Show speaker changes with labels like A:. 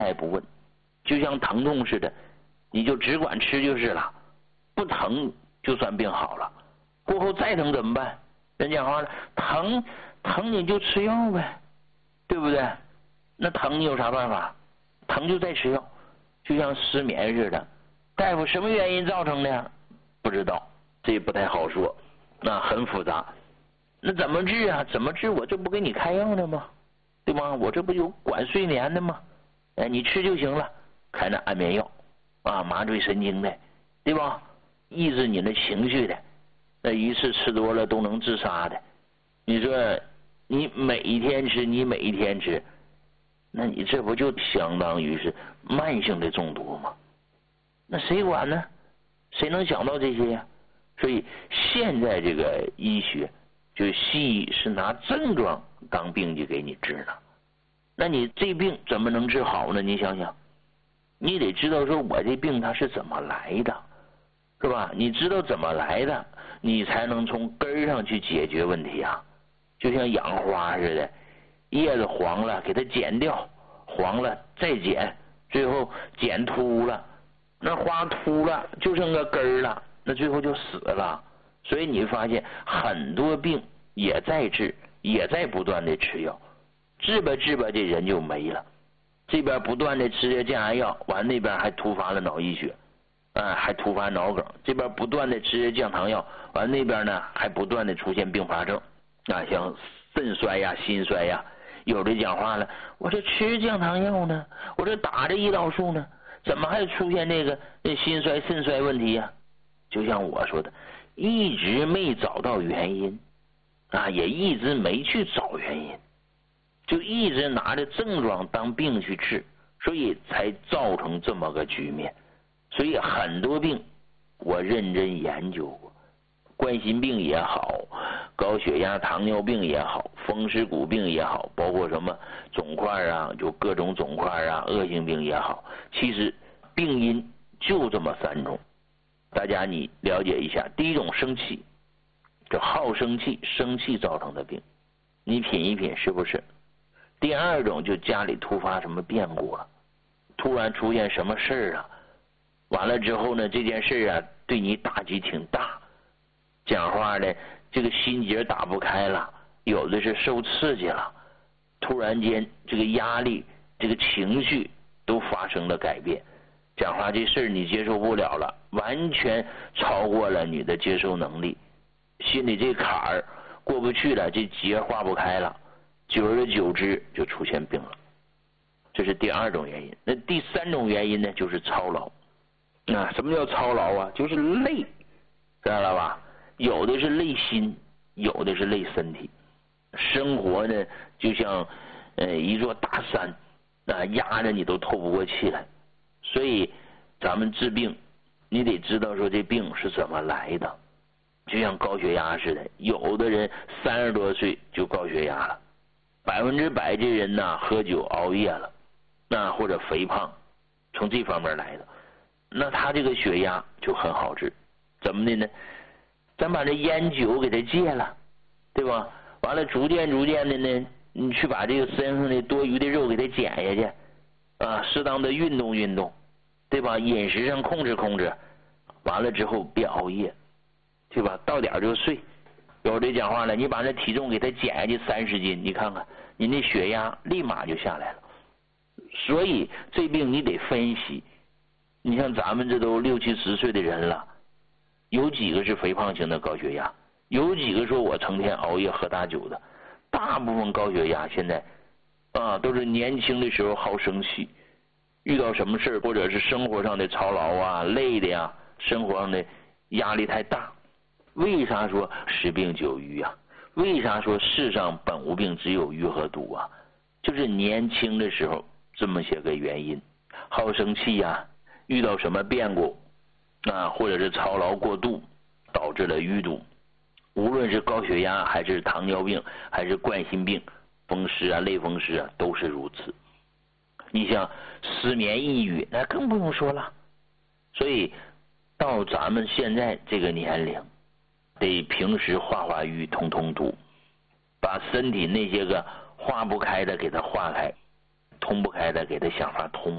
A: 也不问，就像疼痛似的，你就只管吃就是了，不疼就算病好了。过后再疼怎么办？人讲话了，疼你就吃药呗，对不对？那疼你有啥办法？疼就再吃药，就像失眠似的。大夫什么原因造成的呀？不知道，这也不太好说，那很复杂。那怎么治啊？怎么治？我这不给你开药呢吗？对吧？我这不有管睡眠的吗？哎，你吃就行了，开那安眠药啊，麻醉神经的，对吧？抑制你的情绪的，那一次吃多了都能自杀的。你说你每一天吃，那你这不就相当于是慢性的中毒吗？那谁管呢？谁能想到这些呀？所以现在这个医学，就西医是拿症状当病去给你治呢。那你这病怎么能治好呢？你想想，你得知道说我这病它是怎么来的，是吧？你知道怎么来的，你才能从根上去解决问题啊。就像养花似的，叶子黄了给它剪掉，黄了再剪，最后剪秃了，那花秃了就剩个根儿了，那最后就死了。所以你发现很多病也在治，也在不断的吃药，治吧这人就没了。这边不断的吃着降压药，完那边还突发了脑溢血，还突发脑梗。这边不断的吃着降糖药，完那边呢还不断的出现并发症，像肾衰呀、心衰呀。有的讲话了，我这吃降糖药呢，我这打着胰岛素呢，怎么还出现那心衰、肾衰问题呀？就像我说的，一直没找到原因，也一直没去找原因，就一直拿着症状当病去治，所以才造成这么个局面。所以很多病我认真研究过，冠心病也好，高血压、糖尿病也好，风湿骨病也好，包括什么肿块啊，就各种肿块啊，恶性病也好，其实病因就这么3种。大家你了解一下，第一种生气，就好生气，生气造成的病，你品一品是不是？第二种就家里突发什么变故了，突然出现什么事儿了，完了之后呢，这件事啊对你打击挺大，讲话呢这个心结打不开了，有的是受刺激了，突然间这个压力、这个情绪都发生了改变，讲话这事儿你接受不了了，完全超过了你的接受能力，心里这坎儿过不去了，这结化不开了，久而久之就出现病了。这是第2种原因。那第3种原因呢，就是操劳。什么叫操劳啊？就是累，知道了吧？有的是累心，有的是累身体。生活呢就像一座大山，压着你都透不过气来。所以咱们治病，你得知道说这病是怎么来的。就像高血压似的，有的人30多岁就高血压了，100%这人呢喝酒熬夜了，或者肥胖，从这方面来的。那他这个血压就很好治，怎么的呢？咱把这烟酒给他戒了，对吧？完了逐渐的呢，你去把这个身上的多余的肉给他减下去，适当的运动，对吧？饮食上控制，完了之后别熬夜，对吧？到点就睡。有的讲话了，你把这体重给他减下去30斤，你看看你那血压立马就下来了。所以这病你得分析，你像咱们这都60、70岁的人了，有几个是肥胖型的高血压？有几个说我成天熬夜喝大酒的？大部分高血压现在都是年轻的时候好生气，遇到什么事或者是生活上的操劳啊、累的呀，生活上的压力太大。为啥说十病九瘀啊？为啥说世上本无病，只有瘀和堵啊？就是年轻的时候这么些个原因，好生气呀，遇到什么变故或者是操劳过度导致了淤堵。无论是高血压还是糖尿病还是冠心病、风湿啊、类风湿啊，都是如此。你像失眠抑郁，那更不用说了。所以到咱们现在这个年龄，得平时化瘀，通堵，把身体那些个化不开的给它化开，通不开的给它想法通。